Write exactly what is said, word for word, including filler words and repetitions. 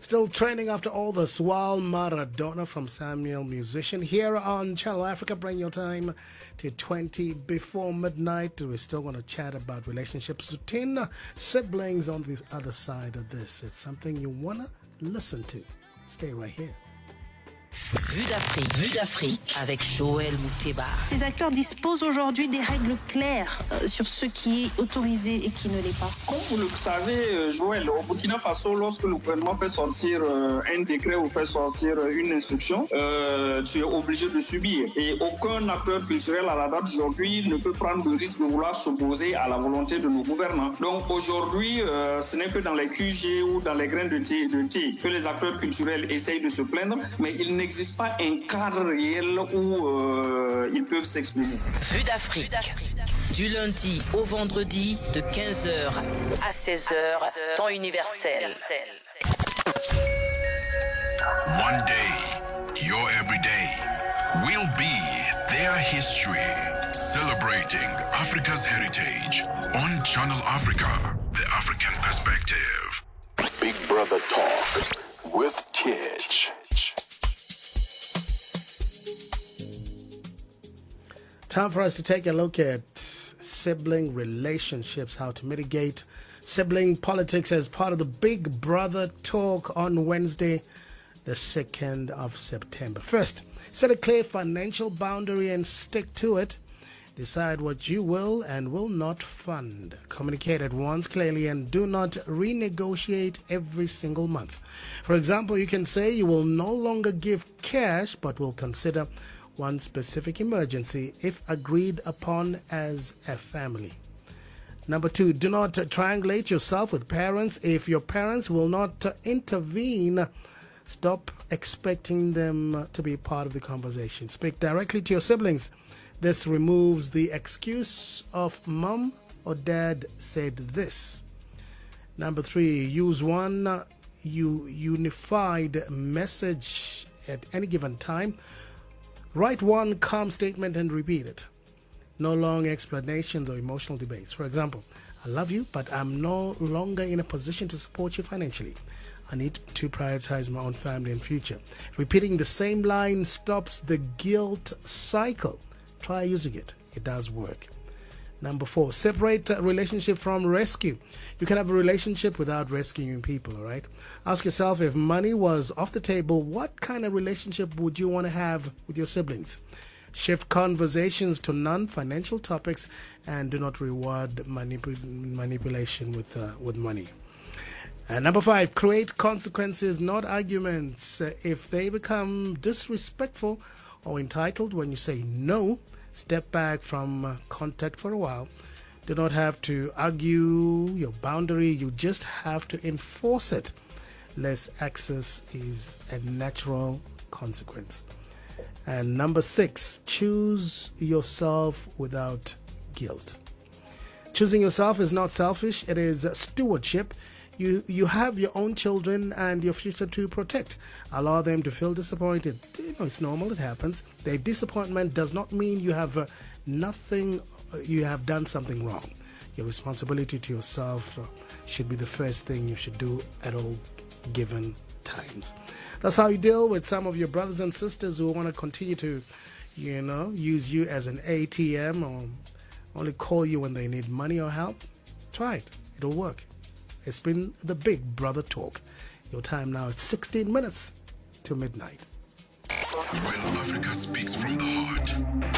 Still trending after all this while Maradona from Samuel Musician here on Channel Africa. Bring your time to twenty before midnight. We're still going to chat about relationships between siblings on the other side of this. It's something you want to listen to. Stay right here. Vue d'Afrique, Vue d'Afrique avec Joël Mouteba. Ces acteurs disposent aujourd'hui des règles claires euh, sur ce qui est autorisé et qui ne l'est pas. Comme vous le savez, Joël, au Burkina Faso, lorsque le gouvernement fait sortir euh, un décret ou fait sortir une instruction, euh, tu es obligé de subir. Et aucun acteur culturel à la date d'aujourd'hui ne peut prendre le risque de vouloir s'opposer à la volonté de nos gouvernants. Donc aujourd'hui, euh, ce n'est que dans les Q G ou dans les graines de thé, de thé que les acteurs culturels essayent de se plaindre, mais il n'existe pas un cadre réel où euh, ils peuvent s'exprimer. Vue d'Afrique, du lundi au vendredi de quinze heures à seize heures, temps universel. One day, your everyday will be their history. Celebrating Africa's heritage on Channel Africa, the African perspective. Big Brother Talk with Titch. Time for us to take a look at sibling relationships, how to mitigate sibling politics as part of the Big Brother Talk on Wednesday, the second of September. First, set a clear financial boundary and stick to it. Decide what you will and will not fund. Communicate at once clearly and do not renegotiate every single month. For example, you can say you will no longer give cash but will consider one specific emergency if agreed upon as a family. Number two, do not triangulate yourself with parents. If your parents will not intervene, stop expecting them to be part of the conversation. Speak directly to your siblings. This removes the excuse of mom or dad said this. Number three, use one u- unified message at any given time. Write one calm statement and repeat it. No long explanations or emotional debates. For example, I love you, but I'm no longer in a position to support you financially. I need to prioritize my own family and future. Repeating the same line stops the guilt cycle. Try using it. It does work. Number four, separate relationship from rescue. You can have a relationship without rescuing people, all right? Ask yourself, if money was off the table, what kind of relationship would you want to have with your siblings? Shift conversations to non-financial topics and do not reward manip- manipulation with, uh, with money. And number five, create consequences, not arguments. Uh, if they become disrespectful or entitled when you say no, step back from uh, contact for a while. Do not have to argue your boundary. You just have to enforce it. Less access is a natural consequence. And number six, choose yourself without guilt. Choosing yourself is not selfish. It is stewardship. You you have your own children and your future to protect. Allow them to feel disappointed. You know, it's normal. It happens. Their disappointment does not mean you have uh, nothing. Uh, you have done something wrong. Your responsibility to yourself uh, should be the first thing you should do at all given times. That's how you deal with some of your brothers and sisters who want to continue to, you know, use you as an A T M or only call you when they need money or help. Try it. It'll work. It's been the Big Brother Talk. Your time now is sixteen minutes to midnight. When Africa speaks from the heart.